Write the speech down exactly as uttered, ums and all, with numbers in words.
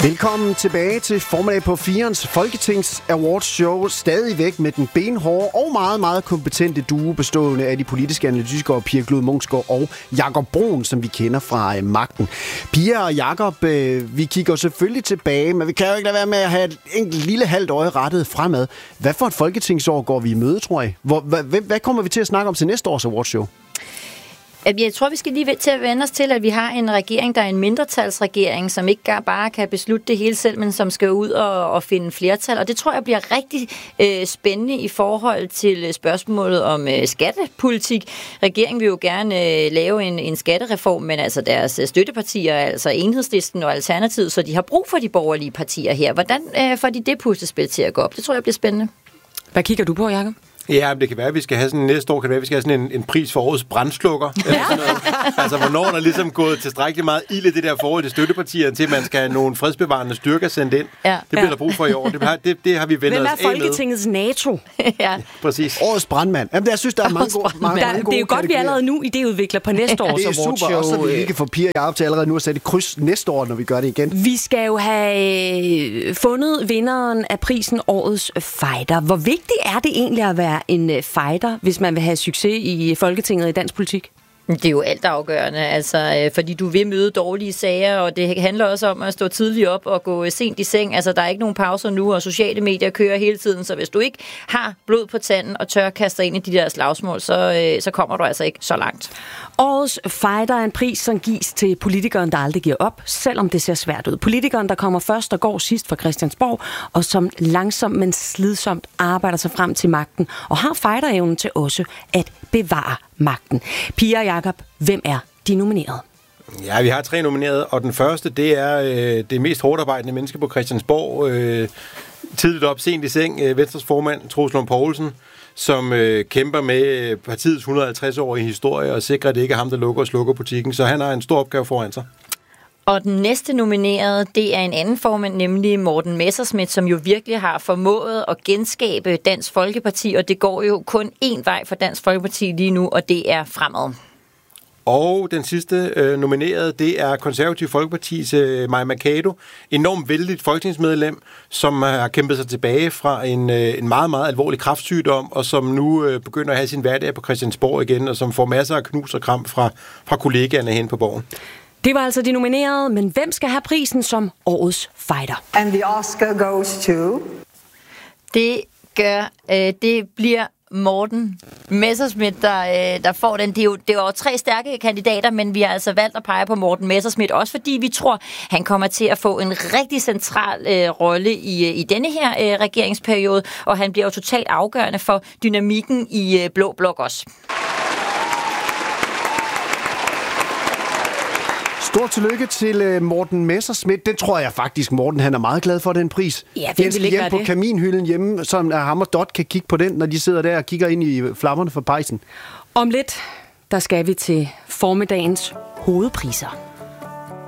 Velkommen tilbage til formiddag på firens Folketings Awards Show. Stadigvæk med den benhårde og meget, meget kompetente duo bestående af de politiske analytikere Pia Glud Munksgaard og Jakob Brun, som vi kender fra øh, Magten. Pia og Jakob, øh, vi kigger selvfølgelig tilbage, men vi kan jo ikke lade være med at have et enkelt lille halvt øje rettet fremad. Hvad for et folketingsår går vi i møde, tror jeg? Hvor, hvad, hvad kommer vi til at snakke om til næste års Awards Show? Jeg tror, vi skal lige til at vende os til, at vi har en regering, der er en mindretalsregering, som ikke bare kan beslutte det hele selv, men som skal ud og, og finde flertal. Og det tror jeg bliver rigtig øh, spændende i forhold til spørgsmålet om øh, skattepolitik. Regeringen vil jo gerne øh, lave en, en skattereform, men altså deres støttepartier, altså Enhedslisten og Alternativet, så de har brug for de borgerlige partier her. Hvordan øh, får de det puslespil til at gå op? Det tror jeg bliver spændende. Hvad kigger du på, Jakob? Ja, det kan være, at vi skal have sådan næste år, kan det være, at vi skal have sådan en, en pris for årets brandslukker. Ja. Altså, hvornår er der ligesom gået tilstrækkeligt meget ild i det der forhold til støttepartierne, til at man skal have nogle fredsbevarende styrker sendt ind. Ja. Det bliver ja. der brug for i år. Det, har, det, det har vi vendt os af med. Hvem er Folketingets NATO? Ja. Præcis. Årets brandmand. Jamen, jeg synes, der er mange gode, mange, der, mange gode det er jo godt, vi allerede nu idéudvikler på næste års awardshow. Det er super, også så vi ikke får Pia og Jakob til allerede nu at sætte kryds næste år, når vi gør det igen. Vi skal jo have fundet vinderen af prisen Årets Fighter. Hvor vigtigt er det egentlig at være en fighter, hvis man vil have succes i Folketinget i dansk politik? Det er jo alt afgørende, altså, fordi du vil møde dårlige sager, og det handler også om at stå tidligt op og gå sent i seng. Altså, der er ikke nogen pauser nu, og sociale medier kører hele tiden, så hvis du ikke har blod på tanden og tør kaste dig ind i de der slagsmål, så, så kommer du altså ikke så langt. Årets Fighter er en pris, som gives til politikeren, der aldrig giver op, selvom det ser svært ud. Politikeren, der kommer først og går sidst fra Christiansborg, og som langsomt, men slidsomt arbejder sig frem til magten, og har fighterevnen til også at bevare magten. Pia og Jakob, hvem er de nominerede? Ja, vi har tre nominerede, og den første, det er øh, det mest hårdarbejdende menneske på Christiansborg. Øh, tidligt op, sent i seng, øh, Venstres formand, Troels Lund Poulsen, som øh, kæmper med partiets et hundrede og halvtreds-årige historie og sikrer, at det ikke er ham, der lukker og slukker butikken. Så han har en stor opgave foran sig. Og den næste nominerede, det er en anden formand, nemlig Morten Messerschmidt, som jo virkelig har formået at genskabe Dansk Folkeparti, og det går jo kun én vej for Dansk Folkeparti lige nu, og det er fremad. Og den sidste øh, nominerede, det er Konservativ Folkepartis øh, Mai Mercado, enormt vældigt folketingsmedlem, som har kæmpet sig tilbage fra en, øh, en meget, meget alvorlig kræftsygdom, og som nu øh, begynder at have sin hverdag på Christiansborg igen, og som får masser af knus og kram fra, fra kollegaerne hen på borgen. Det var altså de nominerede, men hvem skal have prisen som årets fighter? And the Oscar goes to... Det gør, øh, det bliver Morten Messerschmidt, der, øh, der får den. Det er, jo, det er jo tre stærke kandidater, men vi har altså valgt at pege på Morten Messerschmidt, også fordi vi tror, han kommer til at få en rigtig central øh, rolle i, i denne her øh, regeringsperiode, og han bliver jo totalt afgørende for dynamikken i øh, Blå Blok også. Stort tillykke til Morten Messerschmidt. Det tror jeg faktisk, Morten han er meget glad for, den pris. Ja, den skal hjem på kaminhylden hjemme, som ham og Dot kan kigge på den, når de sidder der og kigger ind i flammerne for pejsen. Om lidt, der skal vi til formiddagens hovedpriser.